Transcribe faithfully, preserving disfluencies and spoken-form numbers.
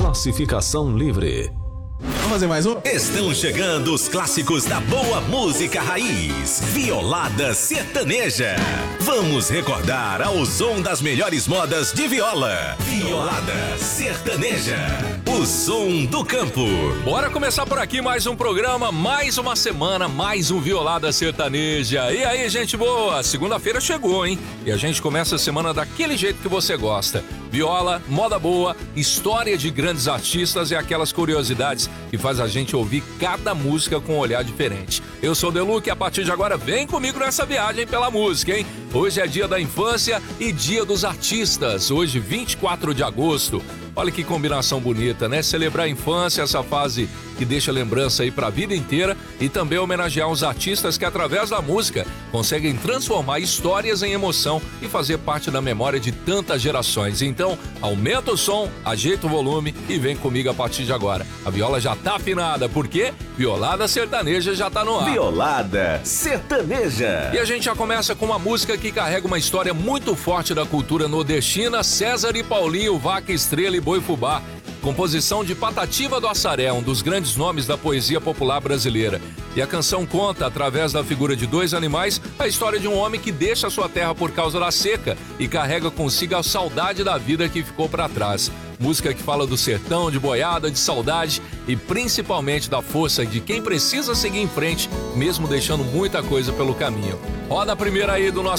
Classificação livre. Vamos fazer mais um? Estão chegando os clássicos da boa música raiz. Violada Sertaneja. Vamos recordar ao som das melhores modas de viola. Violada Sertaneja. O som do campo. Bora começar por aqui mais um programa, mais uma semana, mais um Violada Sertaneja. E aí, gente boa? Segunda-feira chegou, hein? E a gente começa a semana daquele jeito que você gosta. Viola, moda boa, história de grandes artistas e aquelas curiosidades que faz a gente ouvir cada música com um olhar diferente. Eu sou o Deluque e a partir de agora vem comigo nessa viagem pela música, hein? Hoje é dia da infância e dia dos artistas, hoje vinte e quatro de agosto. Olha que combinação bonita, né? Celebrar a infância, essa fase que deixa lembrança aí pra vida inteira e também homenagear os artistas que através da música conseguem transformar histórias em emoção e fazer parte da memória de tantas gerações. Então, aumenta o som, ajeita o volume e vem comigo a partir de agora. A viola já tá afinada, porque Violada Sertaneja já tá no ar. Violada Sertaneja. E a gente já começa com uma música que carrega uma história muito forte da cultura nordestina, César e Paulinho, Vaca, Estrela e Boi Fubá. Composição de Patativa do Assaré, um dos grandes nomes da poesia popular brasileira. E a canção conta, através da figura de dois animais, a história de um homem que deixa a sua terra por causa da seca e carrega consigo a saudade da vida que ficou para trás. Música que fala do sertão, de boiada, de saudade e principalmente da força de quem precisa seguir em frente, mesmo deixando muita coisa pelo caminho. Roda a primeira aí do nosso